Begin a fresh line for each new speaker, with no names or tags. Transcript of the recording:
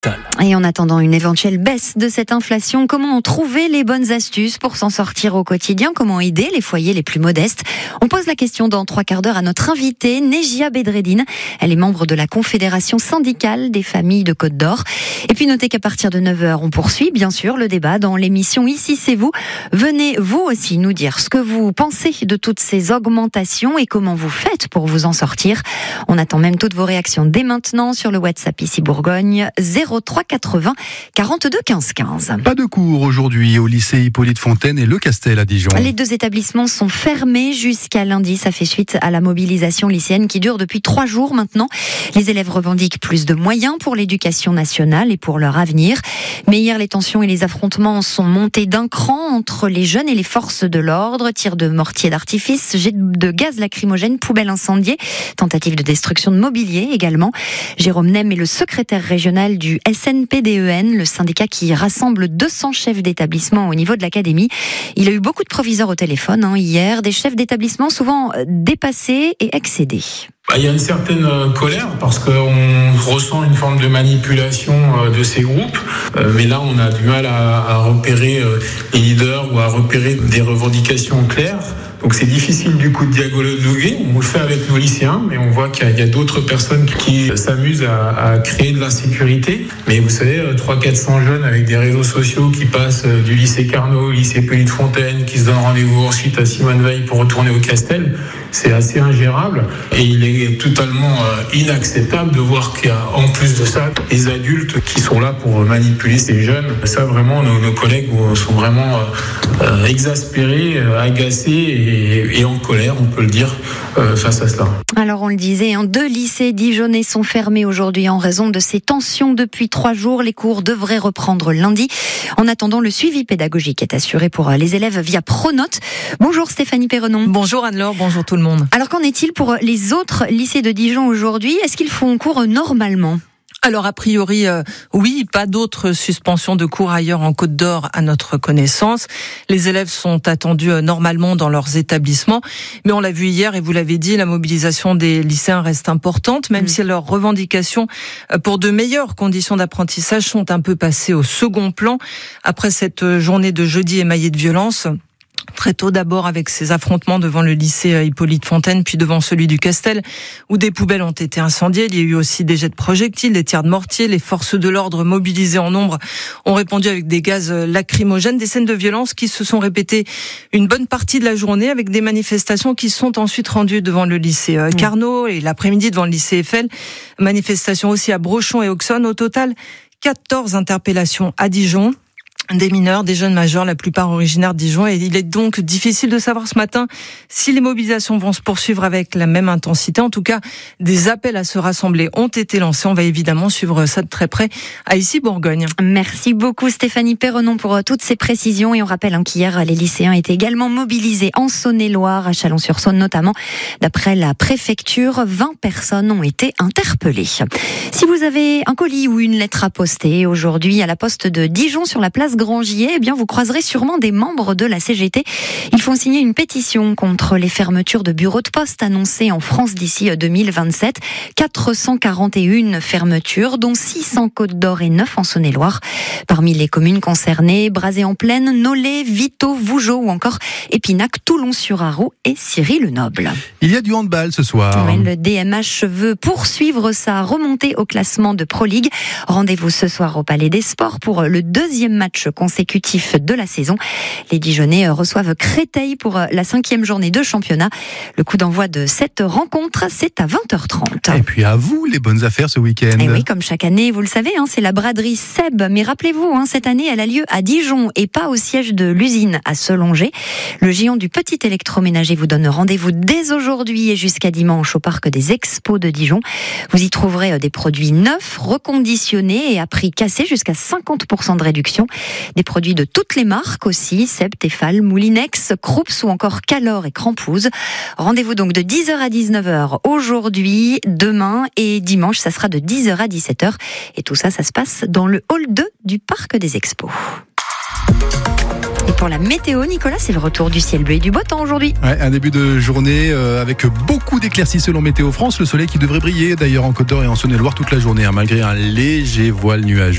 Et en attendant une éventuelle baisse de cette inflation, comment trouver les bonnes astuces pour s'en sortir au quotidien? Comment aider les foyers les plus modestes? On pose la question dans 3 quarts d'heure à notre invitée, Nejia Bedreddine. Elle est membre de la Confédération syndicale des familles de Côte d'Or. Et puis notez qu'à partir de 9h, on poursuit bien sûr le débat dans l'émission Ici c'est vous. Venez vous aussi nous dire ce que vous pensez de toutes ces augmentations et comment vous faites pour vous en sortir. On attend même toutes vos réactions dès maintenant sur le WhatsApp Ici Bourgogne 03 80 42 15 15.
Pas de cours aujourd'hui au lycée Hippolyte Fontaine et Le Castel à Dijon.
Les 2 établissements sont fermés jusqu'à lundi. Ça fait suite à la mobilisation lycéenne qui dure depuis 3 jours maintenant. Les élèves revendiquent plus de moyens pour l'éducation nationale et pour leur avenir. Mais hier, les tensions et les affrontements sont montés d'un cran entre les jeunes et les forces de l'ordre. Tirs de mortier d'artifice, jet de gaz lacrymogène, poubelles incendiées, tentative de destruction de mobilier également. Jérôme Nem est le secrétaire régional du SNPDEN, le syndicat qui rassemble 200 chefs d'établissement au niveau de l'académie. Il a eu beaucoup de proviseurs au téléphone hier, des chefs d'établissement souvent dépassés et excédés.
Il y a une certaine colère parce qu'on ressent une forme de manipulation de ces groupes. Mais là, on a du mal à repérer les leaders ou à repérer des revendications claires. Donc c'est difficile du coup de dialoguer. On le fait avec nos lycéens, mais on voit qu'il y a d'autres personnes qui s'amusent à créer de l'insécurité. Mais vous savez, 300-400 jeunes avec des réseaux sociaux qui passent du lycée Carnot au lycée Hippolyte Fontaine, qui se donnent rendez-vous ensuite à Simone Veil pour retourner au Castel, c'est assez ingérable. Et il est totalement inacceptable de voir qu'il y a en plus de ça des adultes qui sont là pour manipuler ces jeunes. Ça vraiment, nos collègues sont vraiment exaspérés, agacés et en colère, on peut le dire, face à cela.
Alors on le disait, 2 lycées dijonnais sont fermés aujourd'hui en raison de ces tensions depuis 3 jours. Les cours devraient reprendre lundi. En attendant, le suivi pédagogique est assuré pour les élèves via Pronote. Bonjour Stéphanie Perrenon.
Bonjour Anne-Laure, bonjour tout le monde.
Alors qu'en est-il pour les autres lycées de Dijon aujourd'hui? Est-ce qu'ils font cours normalement?
Alors a priori, oui, pas d'autres suspensions de cours ailleurs en Côte d'Or à notre connaissance. Les élèves sont attendus normalement dans leurs établissements, mais on l'a vu hier et vous l'avez dit, la mobilisation des lycéens reste importante, même si leurs revendications pour de meilleures conditions d'apprentissage sont un peu passées au second plan après cette journée de jeudi émaillée de violence. Très tôt d'abord avec ces affrontements devant le lycée Hippolyte Fontaine, puis devant celui du Castel, où des poubelles ont été incendiées. Il y a eu aussi des jets de projectiles, des tirs de mortier. Les forces de l'ordre mobilisées en nombre ont répondu avec des gaz lacrymogènes, des scènes de violence qui se sont répétées une bonne partie de la journée avec des manifestations qui sont ensuite rendues devant le lycée Carnot et l'après-midi devant le lycée Eiffel. Manifestations aussi à Brochon et Auxonne. Au total, 14 interpellations à Dijon. Des mineurs, des jeunes majeurs, la plupart originaires de Dijon. Et il est donc difficile de savoir ce matin si les mobilisations vont se poursuivre avec la même intensité. En tout cas, des appels à se rassembler ont été lancés. On va évidemment suivre ça de très près à Ici Bourgogne.
Merci beaucoup Stéphanie Perrenon pour toutes ces précisions. Et on rappelle qu'hier, les lycéens étaient également mobilisés en Saône-et-Loire, à Chalon-sur-Saône notamment. D'après la préfecture, 20 personnes ont été interpellées. Si vous avez un colis ou une lettre à poster aujourd'hui à la poste de Dijon sur la place Grangier, vous croiserez sûrement des membres de la CGT. Ils font signer une pétition contre les fermetures de bureaux de poste annoncées en France d'ici 2027. 441 fermetures, dont 6 en Côte d'Or et 9 en Saône-et-Loire. Parmi les communes concernées, Brazé-en-Plaine, Nolay, Vito, Vougeot ou encore Épinac, Toulon-sur-Arroux et Ciry-le-Noble.
Il y a du handball ce soir.
Oui, le DMH veut poursuivre sa remontée au classement de Pro League. Rendez-vous ce soir au Palais des Sports pour le 2e match consécutif de la saison. Les Dijonnais reçoivent Créteil pour la 5e journée de championnat. Le coup d'envoi de cette rencontre, c'est à 20h30.
Et puis à vous, les bonnes affaires ce week-end.
Et oui, comme chaque année, vous le savez, c'est la braderie Seb. Mais rappelez-vous, cette année, elle a lieu à Dijon et pas au siège de l'usine à Selongé. Le géant du petit électroménager vous donne rendez-vous dès aujourd'hui et jusqu'à dimanche au parc des Expos de Dijon. Vous y trouverez des produits neufs, reconditionnés et à prix cassé jusqu'à 50% de réduction. Des produits de toutes les marques aussi, Seb, Tefal, Moulinex, Krups ou encore Calor et Crampouze. Rendez-vous donc de 10h à 19h aujourd'hui, demain et dimanche, ça sera de 10h à 17h. Et tout ça, ça se passe dans le hall 2 du Parc des Expos. Et pour la météo, Nicolas, c'est le retour du ciel bleu et du beau temps aujourd'hui.
Ouais, un début de journée avec beaucoup d'éclaircies selon Météo France. Le soleil qui devrait briller d'ailleurs en Côte d'Or et en Saône-et-Loire toute la journée, malgré un léger voile nuageux.